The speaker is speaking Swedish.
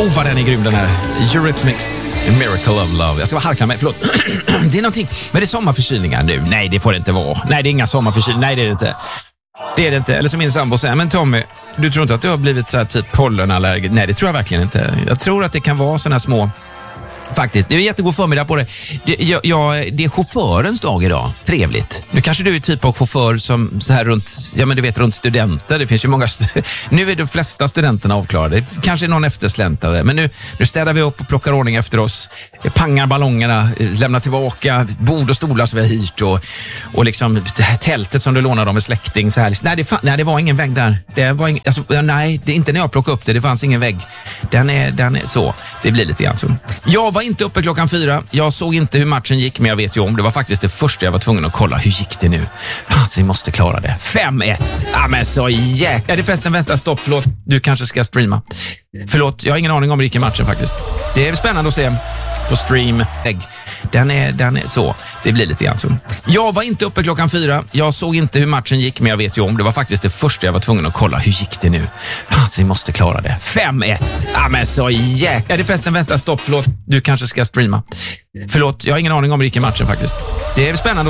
Vad den är grym, den här Eurythmics, A Miracle of Love. Jag ska bara harkla mig, förlåt. Det är någonting, men det är sommarförkylningar nu. Nej, det får det inte vara. Nej, det är inga sommarförkylningar. Nej, det är det inte. Det är det inte. Eller som min sambo säger, men Tommy, du tror inte att du har blivit så här typ pollenallergisk? Nej, det tror jag verkligen inte. Jag tror att det kan vara såna här små... Faktiskt, det är jättegod förmiddag på det. Det är chaufförens dag idag. Trevligt. Nu kanske du är typ av chaufför som så här runt, ja men du vet runt studenter. Det finns ju många, nu är de flesta studenterna avklarade. Kanske någon eftersläntare. Men nu städar vi upp och plockar ordning efter oss. Pangar ballongerna, lämnar tillbaka bord och stolar som vi har hyrt och liksom det här tältet som du lånade av en släkting så här. Nej, det var ingen vägg där. Det var nej, det är inte när jag plockade upp det. Det fanns ingen vägg. Den är så. Det blir lite grann så. Jag var inte uppe 4:00. Jag såg inte hur matchen gick, men jag vet ju om. Det var faktiskt det första jag var tvungen att kolla. Hur gick det nu? Alltså, vi måste klara det. 5-1. Ja, men så jäkla. Är det förresten vänta, stopp, förlåt. Du kanske ska streama. Förlåt, jag har ingen aning om hur det gick i matchen faktiskt. Det är spännande att se på stream. Den är så. Det blir lite grann så. Jag var inte uppe 4:00. Jag såg inte hur matchen gick, men jag vet ju om. Det var faktiskt det första jag var tvungen att kolla. Hur gick det nu? Alltså, vi måste klara det. 5-1. Ja, men så jäkla. Är det förresten vänta, stopp, förlåt. Du kanske ska streama. Förlåt, jag har ingen aning om hur det gick i matchen faktiskt. Det är spännande.